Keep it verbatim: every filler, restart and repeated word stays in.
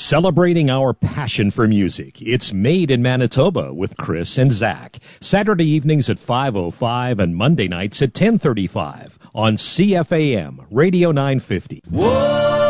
Celebrating our passion for music, it's Made in Manitoba with Chris and Zach. Saturday evenings at five oh five and Monday nights at ten thirty-five on C F A M Radio nine fifty. Whoa!